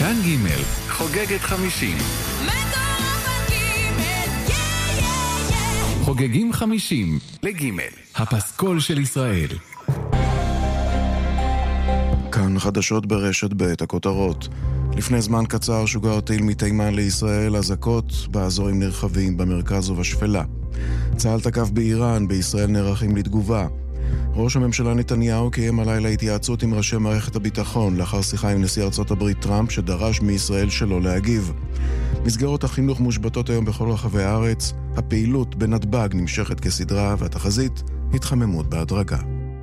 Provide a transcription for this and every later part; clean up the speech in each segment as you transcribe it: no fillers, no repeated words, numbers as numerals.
כאן ג' חוגגת 50. חוגגים 50 לג' הפסקול של ישראל. כאן חדשות ברשת ב' הכותרות. לפני זמן קצר שוגר טיל מתימן לישראל, אזעקות באזורים נרחבים במרכז ובשפלה. צה"ל תקף באיראן, בישראל נערכים לתגובה. ראש הממשלה נתניהו קיים הלילה התייעצות עם ראשי מערכת הביטחון לאחר שיחה עם נשיא ארצות הברית טראמפ שדרש מישראל שלא להגיב. מסגרות החינוך מושבתות היום בכל רחבי הארץ, הפעילות בנתב"ג נמשכת כסדרה והתחזית התחממות בהדרגה.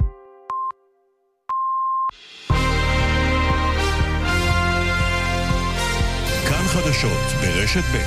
כאן חדשות ברשת ב'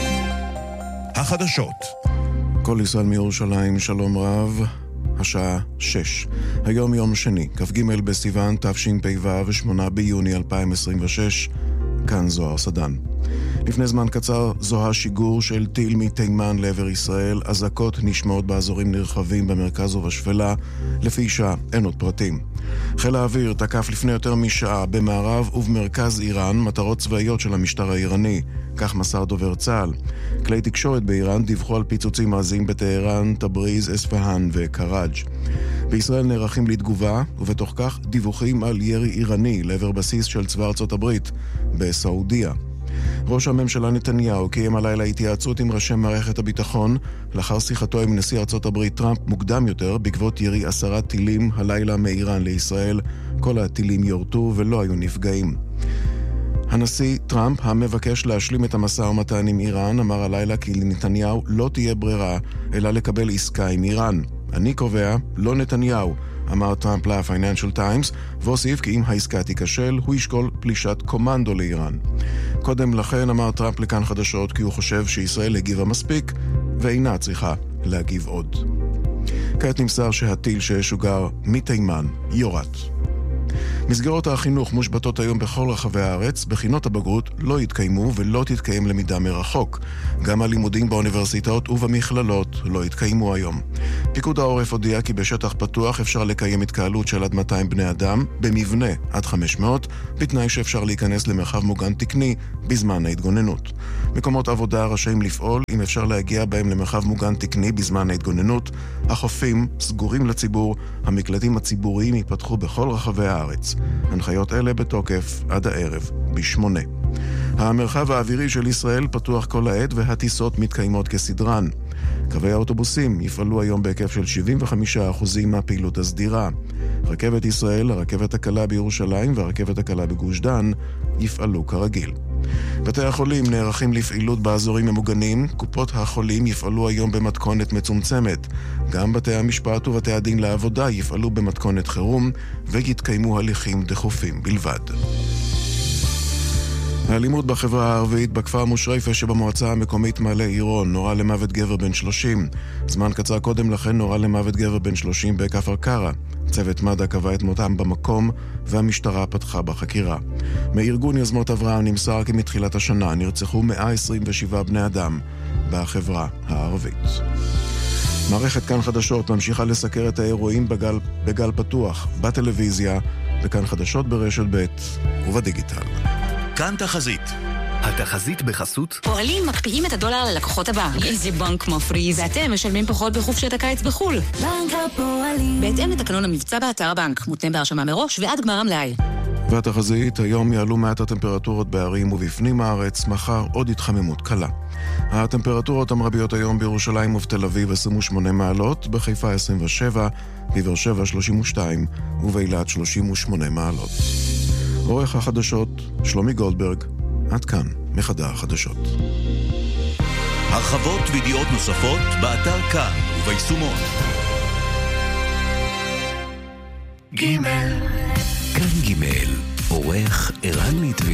החדשות. כל ישראל מירושלים, שלום רב. השעה 6. היום יום שני, כ"ג בסיוון תשפ"ו, 8 ביוני 2026. כאן זוהר סדן. לפני זמן קצר זוהה שיגור של טיל מתימן לעבר ישראל. אזעקות נשמעות באזורים נרחבים במרכז ובשפלה. לפי שעה אין עוד פרטים. חיל האוויר תקף לפני יותר משעה במערב ובמרכז איראן מטרות צבאיות של המשטר האיראני, כך מסר דובר צה"ל. כלי תקשורת באיראן דיווחו על פיצוצים עזים בטהרן, תבריז, אספהאן וקראג'. בישראל נערכים לתגובה, ובתוך כך דיווחים על ירי איראני לעבר בסיס של צבא ארצות הברית בסעודיה. ראש הממשלה נתניהו קיים הלילה התייעצות עם ראשי מערכת הביטחון לאחר שיחתו עם נשיא ארצות הברית טראמפ מוקדם יותר בעקבות ירי 10 טילים הלילה מאיראן לישראל. כל הטילים יורטו ולא היו נפגעים. הנשיא טראמפ, המבקש להשלים את המשא ומתן עם איראן, אמר הלילה כי לנתניהו לא תהיה ברירה אלא לקבל עסקה עם איראן. אני קובע, לא נתניהו, אמר טראמפ ל-Financial Times, והוסיף כי אם העסקה תיכשל, הוא ישקול פלישת קומנדו לאיראן. קודם לכן אמר טראמפ לכאן חדשות כי הוא חושב שישראל הגיבה מספיק ואינה צריכה להגיב עוד. כעת נמסר שהטיל ששוגר מתימן יורת. מסגרות החינוך מושבתות היום בכל רחבי הארץ. בחינות הבגרות לא יתקיימו ולא תתקיים למידה מרחוק. גם הלימודים באוניברסיטאות ובמכללות לא יתקיימו היום. פיקוד העורף הודיע כי בשטח פתוח אפשר לקיים התקהלות של עד 200 בני אדם, במבנה עד 500, בתנאי שאפשר להיכנס למרחב מוגן תקני בזמן ההתגוננות. מקומות עבודה רשאים לפעול אם אפשר להגיע בהם למרחב מוגן תקני בזמן ההתגוננות. החופים סגורים לציבור, המקלטים הציבוריים ייפתחו בכל רחבי הארץ. הנחיות אלה בתוקף עד הערב ב8. המרחב האווירי של ישראל פתוח כל העת והטיסות מתקיימות כסדרן. קווי האוטובוסים יפעלו היום בהיקף של 75% מהפעילות הסדירה. רכבת ישראל, הרכבת הקלה בירושלים והרכבת הקלה בגוש דן יפעלו כרגיל. בתי החולים נערכים לפעילות באזורים ממוגנים. קופות החולים יפעלו היום במתכונת מצומצמת. גם בתי המשפט ובתי הדין לעבודה יפעלו במתכונת חירום ויתקיימו הליכים דחופים בלבד. האלימות בחברה הערבית בכפר מושרייפה שבמועצה המקומית מעלה עירון. נורה למוות גבר בן 30. זמן קצר קודם לכן נורה למוות גבר בן 30 בכפר קרא. צוות מד"א קבע את מותם במקום והמשטרה פתחה בחקירה. מארגון יוזמות אברהם נמסר כי מתחילת השנה נרצחו 127 בני אדם בחברה הערבית. מערכת כאן חדשות ממשיכה לסקר את האירועים בגל פתוח, בטלוויזיה, וכאן חדשות ברשת ב' ובדיגיטל. כאן תחזית. התחזית בחסות פועלים מקפיאים את הדולר ללקוחות הבא. איזה בנק מפריז. ואתם משלמים פחות בחופשת הקיץ בחול. בנק הפועלים. בהתאם לתקנון המבצע באתר הבנק. מותנה בהרשמה מראש ועד גמר המלאי. והתחזית, היום יעלו מעט הטמפרטורות בערים ובפנים הארץ, מחר עוד התחממות קלה. הטמפרטורות המרביות היום בירושלים ובתל אביב 28 מעלות, בחיפה 27, בבאר שבע 32 ובאילת 38 מעלות. עורך החדשות שלומי גולדברג. עד כאן מחדר החדשות. הרחבות וידיעות נוספות באתר כאן וביישומון. כאן ג' עורך ערן ליטבי.